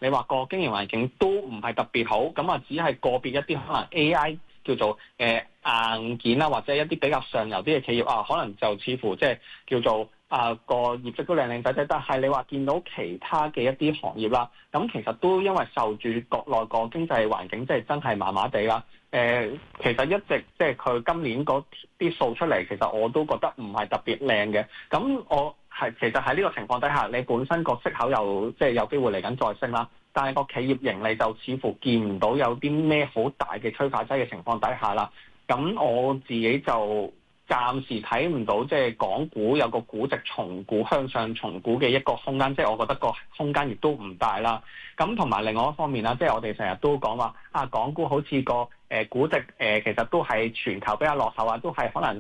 你話個經營環境都唔係特別好，咁啊只係個別一啲可能 AI 叫做硬件啦，或者一啲比較上游啲嘅企業啊，可能就似乎即係叫做個業績都靚靚仔仔，但係你話見到其他嘅一啲行業啦，咁其實都因為受住國內個經濟環境即係真係麻麻地啦。其實一直即係佢今年嗰啲數出嚟，其實我都覺得唔係特別靚嘅。咁我其實喺呢個情況底下，你本身個息口又即係有機會嚟緊再升啦，但係個企業盈利就似乎見唔到有啲咩好大嘅催化劑嘅情況底下啦。咁我自己就暫時睇唔到即係港股有個估值重估向上重估嘅一個空間，即係我覺得個空間亦都唔大啦。咁同埋另外一方面啦，即係我哋成日都講話港股好似個估值其實都係全球比較落後啊，都係可能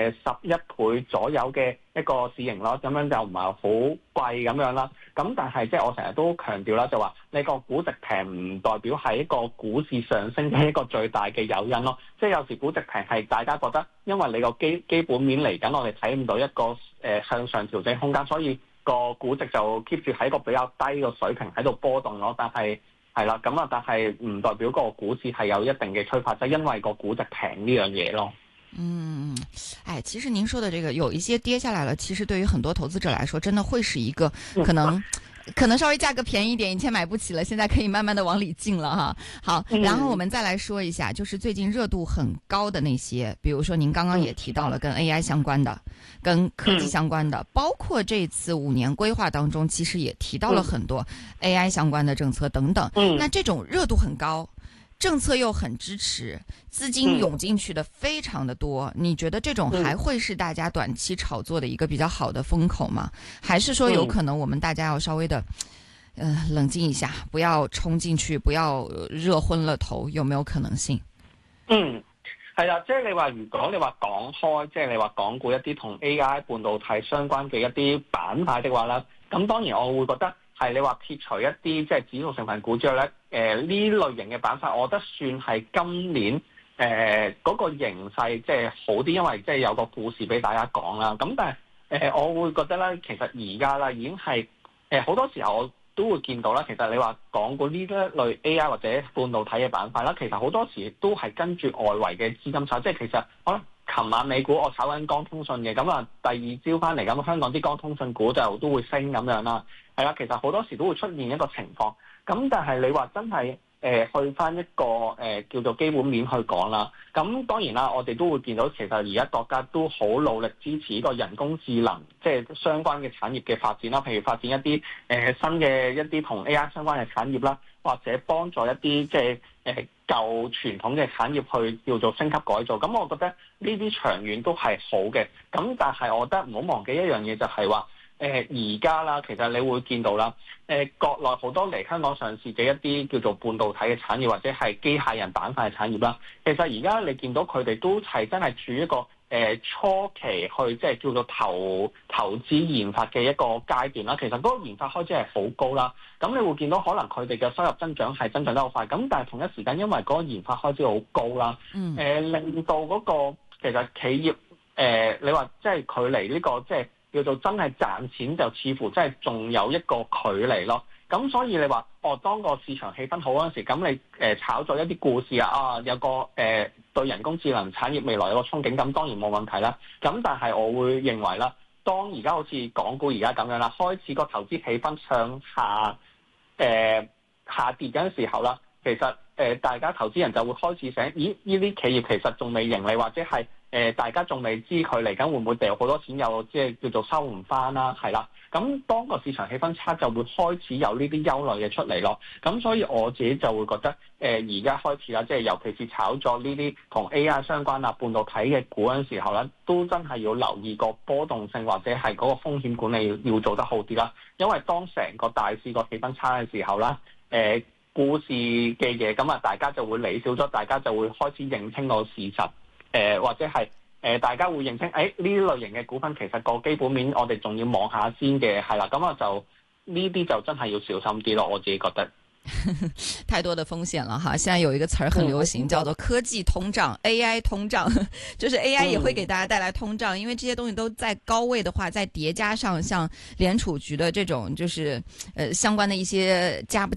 11倍左右嘅一個市盈率，咁樣就唔係好貴咁樣啦。咁但係即係我成日都強調啦，就話你個估值平唔代表係一個股市上升嘅一個最大嘅誘因咯。即係有時估值平係大家覺得，因為你個基本面嚟緊，我哋睇唔到一個向上調整空間，所以個估值就 keep 住喺個比較低嘅水平喺度波動咯。但係係啦，咁但係唔代表個股市係有一定嘅催化劑，因為個估值平呢樣嘢咯。 其實您說的這個有一些跌下來了，其實對於很多投資者來說，真的會是一個可能稍微價格便宜一點，以前買不起了，現在可以慢慢的往裡進了哈。好，然後我們再來說一下，就是最近熱度很高的那些，比如說您剛剛也提到了跟 AI 相關的，跟科技相關的，包括這次5年規劃當中，其實也提到了很多 AI 相關的政策等等。那這種熱度很高，政策又很支持，資金湧進去的非常的多，你覺得這種還會是大家短期炒作的一個比較好的風口嗎？還是說有可能我們大家要稍微的冷靜一下，不要衝進去，不要熱昏了頭，有沒有可能性？ 係啦，即係你話如果你話講開，即係你話港股一啲同 AI 半導體相關嘅一啲板塊的話咧，咁當然我會覺得係你話撇除一啲即係指數成分股之外咧，呢類型嘅板塊，我覺得算係今年嗰個形勢即係好啲，因為即係有個故事俾大家講啦。咁但係我會覺得咧，其實而家啦已經係好多時候我都會見到啦。其實你話港股呢一類 AI 或者半導體嘅板塊啦，其實好多時都係跟住外圍嘅資金炒，即係其實可能琴晚美股我炒緊光通訊嘅，咁啊第二朝翻嚟咁香港啲光通訊股就都會升咁樣啦。係啦，其實好多時都會出現一個情況。咁但係你話真係去翻一個叫做基本面去講啦，咁當然啦，我哋都會見到其實而家國家都好努力支持呢個人工智能即係相關嘅產業嘅發展啦，譬如發展一啲新嘅一啲同 AI 相關嘅產業啦，或者幫助一啲即係舊傳統嘅產業去叫做升級改造。咁我覺得呢啲長遠都係好嘅。咁但係我覺得唔好忘記一樣嘢，就係話而家啦，其實你會見到啦，國內好多嚟香港上市嘅一啲叫做半導體嘅產業或者係機械人板塊嘅產業啦，其實而家你見到佢哋都係真係處於一個初期去即係叫做投資研發嘅一個階段啦。其實嗰個研發開支係好高啦，咁你會見到可能佢哋嘅收入增長係增長得好快，咁但係同一時間因為嗰個研發開支好高啦，令到嗰個其實企業你話即係距離呢個即係叫做真係賺錢就似乎真係仲有一個距離咯。咁所以你話當個市場氣氛好嗰陣時，咁你炒作一啲故事有個對人工智能產業未來有個憧憬，咁當然冇問題啦。咁但係我會認為啦，當而家好似港股而家咁樣啦，開始個投資氣氛向下下跌嗰陣時候啦，其實大家投資人就會開始醒，咦？呢啲企業其實仲未盈利，或者係大家仲未知佢嚟緊會唔會掉好多錢，又即係叫做收唔翻啦，係啦。咁當個市場氣氛差，就會開始有呢啲憂慮嘅出嚟咯。咁所以我自己就會覺得而家開始啦，即係尤其是炒作呢啲同 AI 相關半導體嘅股嗰陣時候咧，都真係要留意個波動性或者係嗰個風險管理要做得好啲啦。因為當成個大市個氣氛差嘅時候啦，故事嘅嘢咁啊，大家就會理少咗，大家就會開始認清個事實，或者係大家會認清，呢類型嘅股份其實個基本面我哋仲要望下先嘅，係啦，咁啊就呢啲就真係要小心啲咯，我自己覺得。 太多的風險了哈！現在有一個詞兒很流行，叫做科技通脹 AI 通脹，就是 AI 也會給大家帶來通脹，因為這些東西都在高位的話，再疊加上像聯儲局的這種就是相關的一些加不